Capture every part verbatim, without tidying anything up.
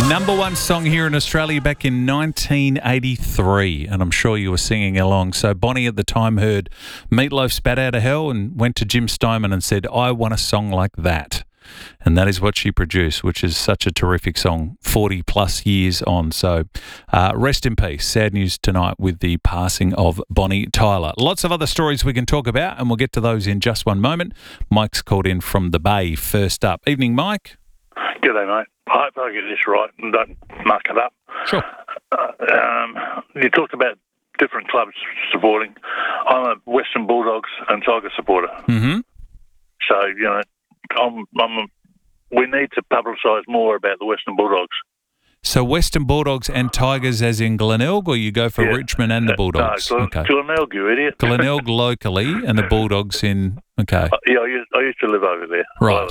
Number one song here in Australia back in nineteen eighty-three, and I'm sure you were singing along. So Bonnie at the time heard Meatloaf's Bat Out of Hell and went to Jim Steinman and said, I want a song like that. And that is what she produced, which is such a terrific song, forty plus years on. So uh, rest in peace. Sad news tonight with the passing of Bonnie Tyler. Lots of other stories we can talk about, and we'll get to those in just one moment. Mike's called in from the Bay first up. Evening, Mike. G'day, mate. I hope I get this right and don't muck it up. Sure. Uh, um, you talked about different clubs supporting. I'm a Western Bulldogs and Tiger supporter. Mm-hmm. So, you know, I'm, I'm a, we need to publicise more about the Western Bulldogs. So Western Bulldogs and Tigers as in Glenelg, or you go for Yeah. Richmond and the Bulldogs? No, Glen, okay. Glenelg, you idiot. Glenelg locally and the Bulldogs in, okay. Yeah, I used, I used to live over there. Right.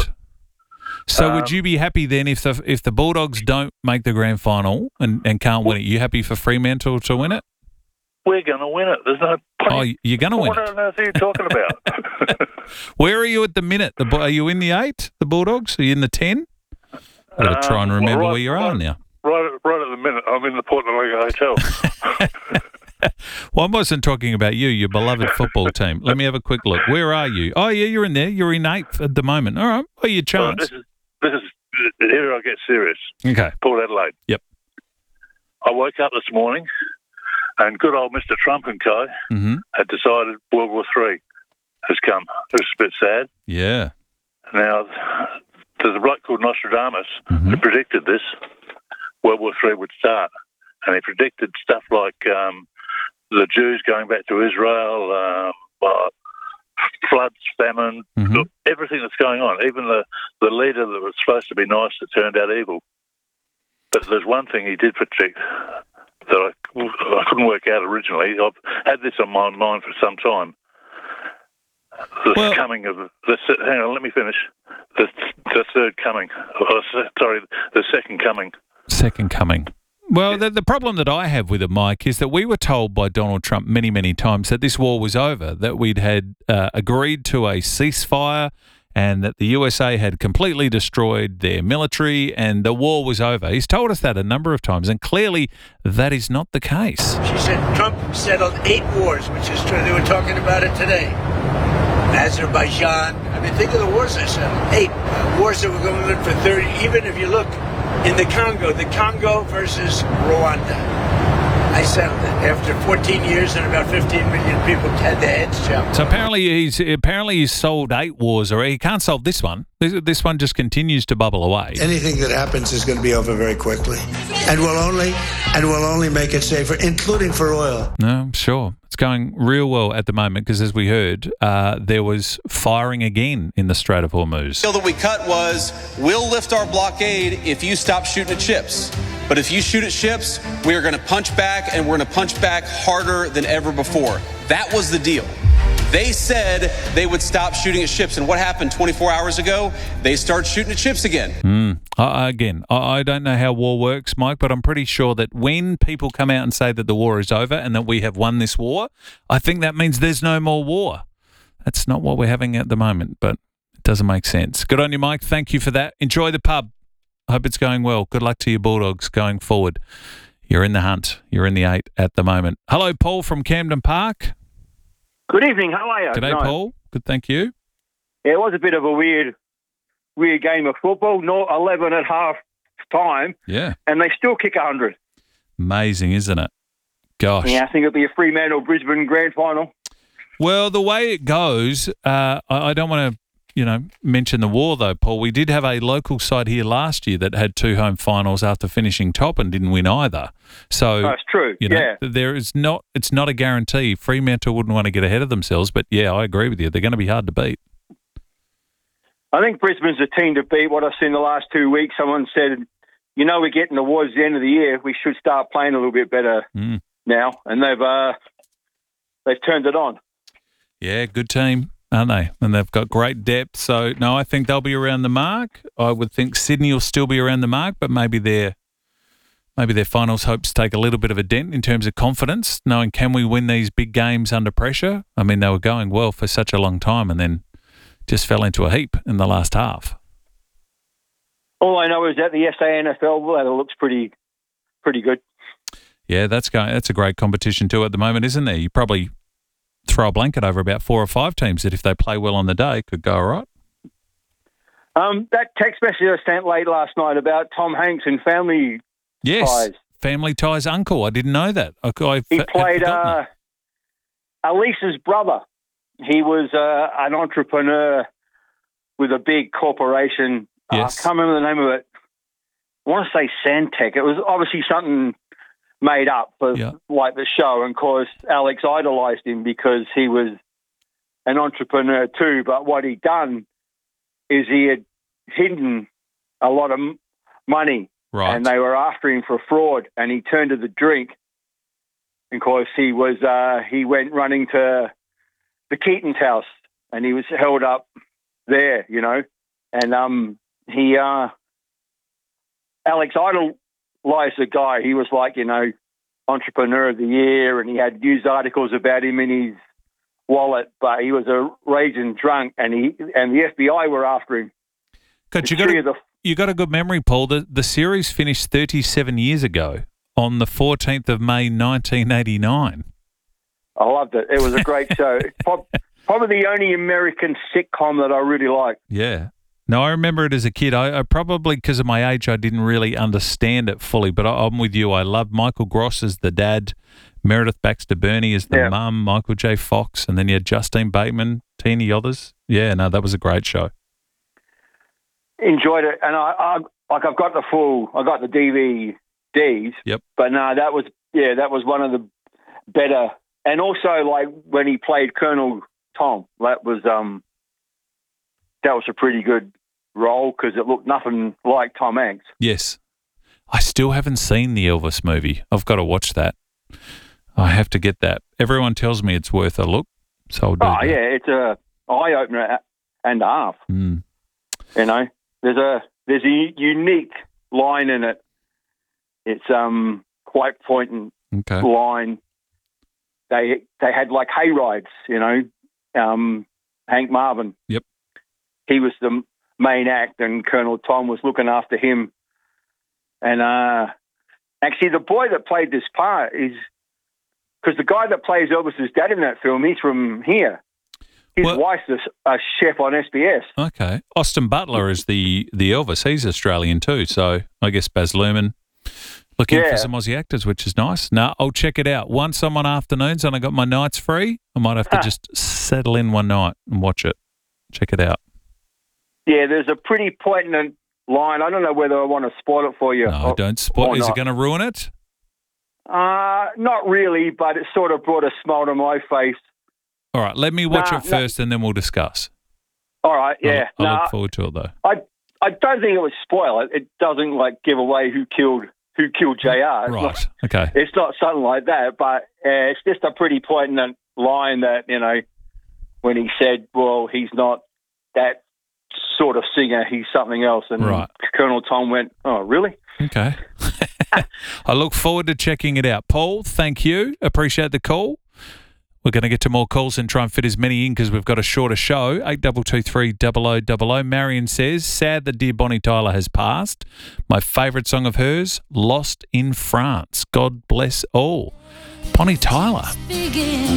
So Um, would you be happy then if the if the Bulldogs don't make the grand final and, and can't win it? You happy for Fremantle to win it? We're going to win it. There's no point. Oh, you're going to win What it. on earth are you talking about? Where are you at the minute? The, Bu- are you in the eight, the Bulldogs? Are you in the ten? I've got to try and Um, remember right- where you are right- now. Right, right at the minute, I'm in the Port Hotel. Well, I wasn't talking about you, your beloved football team. Let me have a quick look. Where are you? Oh, yeah, you're in there. You're in eighth at the moment. All right. Well, your Right, chance. this is this is here I get serious. Okay. Port Adelaide. Yep. I woke up this morning, and good old Mister Trump and co. Mm-hmm. had decided World War Three has come. It was a bit sad. Yeah. Now, there's a bloke called Nostradamus Mhm. who predicted this. World War Three would start, and he predicted stuff like um, the Jews going back to Israel, um, uh, floods, famine, Mhm. look, everything that's going on. Even the, the leader that was supposed to be nice that turned out evil. But there's one thing he did predict that I, I couldn't work out originally. I've had this on my mind for some time. The Well- coming of the hang on, let me finish. The the third coming, or, sorry, the second coming. Second coming. Well, the, the problem that I have with it, Mike, is that we were told by Donald Trump many, many times that this war was over, that we'd had uh, agreed to a ceasefire and that the U S A had completely destroyed their military and the war was over. He's told us that a number of times, and clearly that is not the case. She said Trump settled eight wars, which is true. They were talking about it today. Azerbaijan. I mean, think of the wars they settled. Eight uh, wars that were going on for thirty. Even if you look in the Congo, the Congo versus Rwanda. I settled it after fourteen years and about fifteen million people had their heads chopped. So apparently he's apparently he's solved eight wars, or he can't solve this one. This, this one just continues to bubble away. Anything that happens is going to be over very quickly, and will only and will only make it safer, including for oil. No, I'm sure. It's going real well at the moment because, as we heard, uh, there was firing again in the Strait of Hormuz. The deal that we cut was, we'll lift our blockade if you stop shooting at ships. But if you shoot at ships, we are going to punch back, and we're going to punch back harder than ever before. That was the deal. They said they would stop shooting at ships, and what happened twenty-four hours ago? They started shooting at ships again. Mm. Uh, again, I, I don't know how war works, Mike, but I'm pretty sure that when people come out and say that the war is over and that we have won this war, I think that means there's no more war. That's not what we're having at the moment, but it doesn't make sense. Good on you, Mike. Thank you for that. Enjoy the pub. I hope it's going well. Good luck to your Bulldogs going forward. You're in the hunt. You're in the eight at the moment. Hello, Paul from Camden Park. Good evening. How are you? G'day, No. Paul. Good, thank you. Yeah, it was a bit of a weird, weird game of football. Not eleven at half time, Yeah. and they still kick a hundred. Amazing, isn't it? Gosh. Yeah, I think it'll be a Fremantle Brisbane grand final. Well, the way it goes, uh, I, I don't want to, you know, mention the war though, Paul. We did have a local side here last year that had two home finals after finishing top and didn't win either. So That's true. You know, yeah. there is not. It's not a guarantee. Fremantle wouldn't want to get ahead of themselves, but yeah, I agree with you. They're going to be hard to beat. I think Brisbane's a team to beat. What I've seen the last two weeks, someone said, you know, we're getting towards the end of the year. We should start playing a little bit better Mm. now, and they've uh, they've turned it on. Yeah, good team, aren't they? And they've got great depth. So no, I think they'll be around the mark. I would think Sydney will still be around the mark, but maybe their maybe their finals hopes take a little bit of a dent in terms of confidence, knowing can we win these big games under pressure? I mean, they were going well for such a long time, and then just fell into a heap in the last half. All I know is that the S A N F L ladder looks pretty, pretty good. Yeah, that's going. That's a great competition too at the moment, isn't there? You probably throw a blanket over about four or five teams that, if they play well on the day, could go all right. Um, that text message I sent late last night about Tom Hanks and Family Yes, Ties. Family Ties uncle. I didn't know that. I, I He f- played had uh, Elise's brother. He was uh, an entrepreneur with a big corporation. Yes. Uh, I can't remember the name of it. I want to say Santec. It was obviously something made up for Yeah. like the show, and of course Alex idolized him because he was an entrepreneur too. But what he'd done is he had hidden a lot of m- money, right. and they were after him for fraud, and he turned to the drink. And of course, he was uh, he went running to the Keaton's house, and he was held up there, you know. And um, he uh, Alex idolized the guy. He was like, you know, entrepreneur of the year, and he had news articles about him in his wallet. But he was a raging drunk, and he and the F B I were after him. Coach, you The got three a, of the you got a good memory, Paul. The the series finished thirty-seven years ago on the fourteenth of May, nineteen eighty-nine. I loved it. It was a great show. Prob- Probably the only American sitcom that I really liked. Yeah. No, I remember it as a kid. I, I probably, because of my age, I didn't really understand it fully. But I, I'm with you. I loved Michael Gross as the dad, Meredith Baxter Burney as the Yeah. mum, Michael J. Fox, and then you had Justine Bateman, Tina Yothers. Yeah, no, that was a great show. Enjoyed it, and I, I like I've got the full, I got the D V Ds. Yep. But no, that was yeah, that was one of the better, and also like when he played Colonel Tom, that was um, that was a pretty good role because it looked nothing like Tom Hanks. Yes. I still haven't seen the Elvis movie. I've got to watch that. I have to get that. Everyone tells me it's worth a look, so I'll do Oh that. yeah, it's a eye opener and a half. Mm. You know, there's a there's a unique line in it. It's um quite poignant Okay. line. They they had like hay rides, you know. Um, Hank Marvin. Yep. He was the main act, and Colonel Tom was looking after him. And uh, actually, the boy that played this part is because the guy that plays Elvis's dad in that film, he's from here. His Well- wife's a, a chef on S B S. Okay. Austin Butler is the, the Elvis. He's Australian too, so I guess Baz Luhrmann looking Yeah. for some Aussie actors, which is nice. No, I'll check it out. Once I'm on afternoons and I got my nights free, I might have to Huh. just settle in one night and watch it. Check it out. Yeah, there's a pretty poignant line. I don't know whether I want to spoil it for you. No, or- don't spoil. or Is it not. going to ruin it? Uh, not really, but it sort of brought a smile to my face. All right, let me watch Nah, it no. first and then we'll discuss. All right, yeah. I No, look forward to it though. I I don't think it would spoil it. It doesn't like give away who killed who killed J R. It's Right. not, Okay. it's not something like that, but uh, it's just a pretty poignant line that, you know, when he said, well, he's not that sort of singer, he's something else. And Right. Colonel Tom went, oh, really? Okay. I look forward to checking it out. Paul, thank you. Appreciate the call. We're going to get to more calls and try and fit as many in because we've got a shorter show. eight two two three, double oh double oh. Marion says, sad that dear Bonnie Tyler has passed. My favourite song of hers, Lost in France. God bless all. Bonnie Tyler.